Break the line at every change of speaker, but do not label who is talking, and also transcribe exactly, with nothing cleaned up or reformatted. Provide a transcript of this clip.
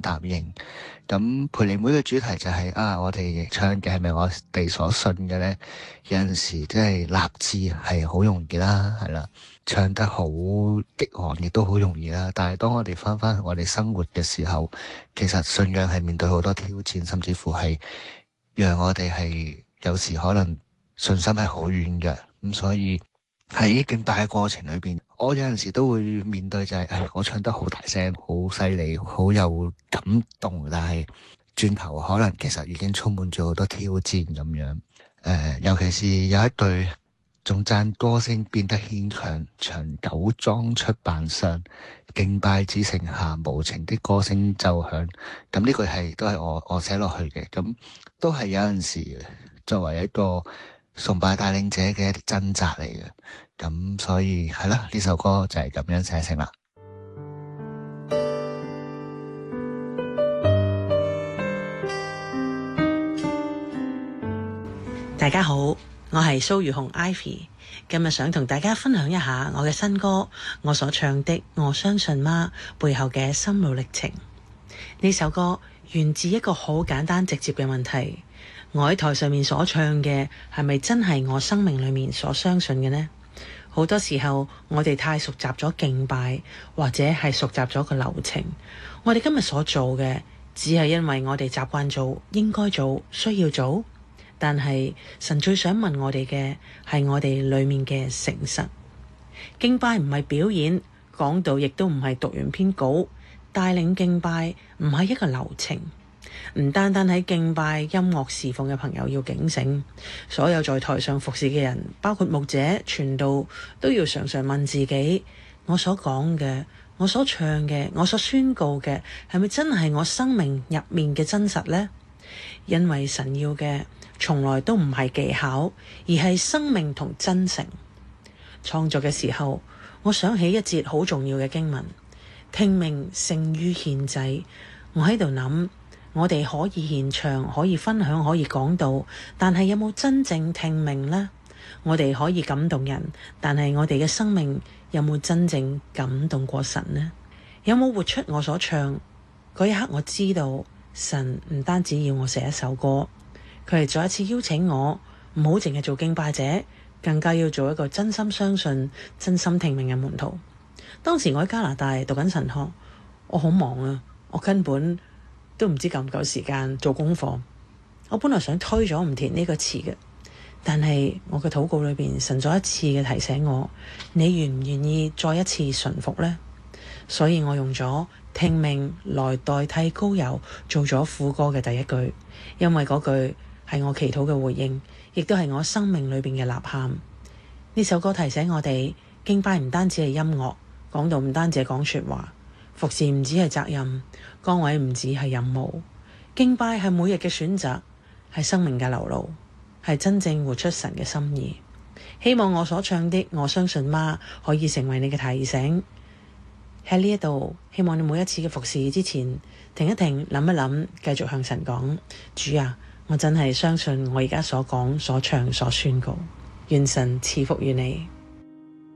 答應。咁培靈會嘅主題就係、是、啊，我哋唱嘅係咪我哋所信嘅呢？有陣時即係立志係好容易啦，係啦，唱得好激昂亦都好容易啦。但係當我哋翻返去我哋生活嘅時候，其實信仰係面對好多挑戰，甚至乎係讓我哋係有時可能信心係好遠嘅。咁所以喺敬拜嘅過程裏邊，我有陣時都會面對就係、是，誒，我唱得好大聲，好犀利，好有感動，但係轉頭可能其實已經充滿咗好多挑戰咁樣。誒、呃，尤其是有一對頌讚歌聲變得牽強，長久裝出扮相，敬拜只剩下無情的歌聲奏響。咁呢句係都係我我寫落去嘅，咁都係有陣時作為一個崇拜帶領者嘅一啲掙扎嚟嘅。咁所以係啦，呢首歌就係咁樣寫成啦。
大家好，我係蘇如紅 Ivy， 今日想同大家分享一下我嘅新歌，我所唱的我相信嗎背後嘅心路歷程。呢首歌源自一個好簡單直接嘅問題，我喺台上面所唱嘅係咪真係我生命裏面所相信嘅呢？好多時候我哋太熟習咗敬拜，或者係熟習咗個流程，我哋今日所做嘅只係因為我哋習慣做，應該做，需要做。但係神最想問我哋嘅係我哋裏面嘅誠實。敬拜唔係表演，講道亦都唔係讀完篇稿，帶領敬拜唔係一個流程。唔單單喺敬拜音樂侍奉嘅朋友要警醒，所有在台上服侍嘅人，包括牧者、傳道，都要常常問自己：我所講嘅、我所唱嘅、我所宣告嘅，係咪真係我生命入面嘅真實呢？因為神要嘅從來都唔係技巧，而係生命同真誠。創作嘅時候，我想起一節好重要嘅經文：聽命勝於獻祭。我喺度諗，我哋可以獻唱，可以分享，可以講道，但係有冇真正聽命呢？我哋可以感動人，但係我哋嘅生命有冇真正感動過神呢？有冇活出我所唱？嗰一刻我知道神唔單止要我寫一首歌，佢係再一次邀請我唔好淨係做敬拜者，更加要做一個真心相信、真心聽命嘅門徒。當時我喺加拿大讀緊神學，我好忙啊，我根本都唔知夠唔夠時間做功課。我本來想推咗唔填呢個詞嘅，但係我嘅禱告裏邊，神再一次嘅提醒我：你願唔願意再一次順服呢？所以我用咗聽命來代替膏油，做咗副歌嘅第一句，因為嗰句係我祈禱嘅回應，亦都係我生命裏邊嘅吶喊。呢首歌提醒我哋，敬拜唔單止係音樂，講道唔單止係講說話，服侍唔止係責任，崗位唔止係任務，敬拜係每日嘅選擇，係生命嘅流露，係真正活出神嘅心意。希望我所唱的我相信嗎可以成為你嘅提醒。喺呢一度，希望你每一次嘅服侍之前停一停，諗一諗，繼續向神講：主啊，我真係相信我而家所講、所唱、所宣告，願神賜福於你。